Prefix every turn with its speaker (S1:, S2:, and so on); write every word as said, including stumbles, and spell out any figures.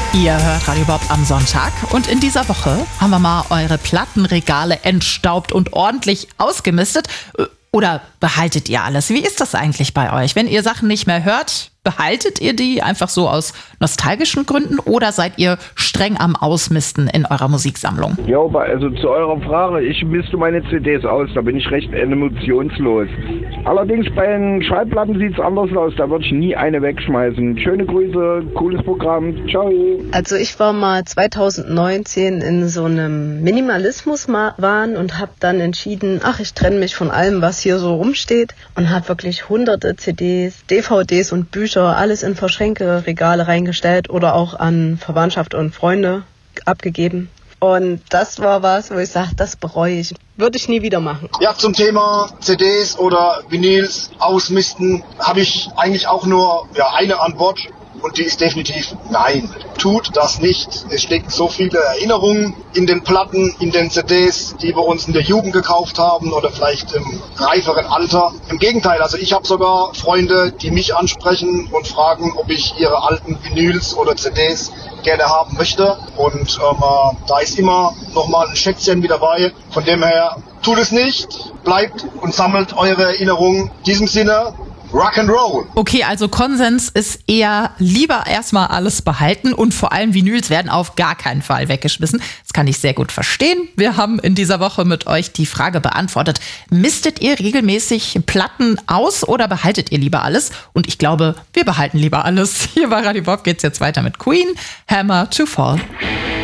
S1: Ihr hört Radio Bob am Sonntag und in dieser Woche haben wir mal eure Plattenregale entstaubt und ordentlich ausgemistet. Oder behaltet ihr alles? Wie ist das eigentlich bei euch? Wenn ihr Sachen nicht mehr hört, behaltet ihr die einfach so aus nostalgischen Gründen oder seid ihr streng am Ausmisten in eurer Musiksammlung?
S2: Ja, aber also zu eurer Frage, ich misste meine C Ds aus, da bin ich recht emotionslos. Allerdings bei den Schallplatten sieht es anders aus, da würde ich nie eine wegschmeißen. Schöne Grüße, cooles Programm, ciao.
S3: Also ich war mal zweitausendneunzehn in so einem Minimalismus-Wahn und habe dann entschieden, ach, ich trenne mich von allem, was hier so rumsteht und habe wirklich hunderte C Ds, D V Ds und Bücher, alles in Verschränke, Regale reingestellt oder auch an Verwandtschaft und Freunde abgegeben. Und das war was, wo ich sage, das bereue ich. Würde ich nie wieder machen.
S4: Ja, zum Thema C Ds oder Vinyls ausmisten habe ich eigentlich auch nur ja, eine Antwort. Und die ist definitiv nein. Tut das nicht. Es stecken so viele Erinnerungen in den Platten, in den C Ds, die wir uns in der Jugend gekauft haben oder vielleicht im reiferen Alter. Im Gegenteil, also ich habe sogar Freunde, die mich ansprechen und fragen, ob ich ihre alten Vinyls oder C Ds gerne haben möchte. Und ähm, da ist immer nochmal ein Schätzchen mit dabei. Von dem her, tut es nicht. Bleibt und sammelt eure Erinnerungen. In diesem Sinne, Rock'n'Roll.
S1: Okay, also Konsens ist eher lieber erstmal alles behalten und vor allem Vinyls werden auf gar keinen Fall weggeschmissen. Das kann ich sehr gut verstehen. Wir haben in dieser Woche mit euch die Frage beantwortet. Mistet ihr regelmäßig Platten aus oder behaltet ihr lieber alles? Und ich glaube, wir behalten lieber alles. Hier bei Radio Bob geht's jetzt weiter mit Queen, Hammer to Fall.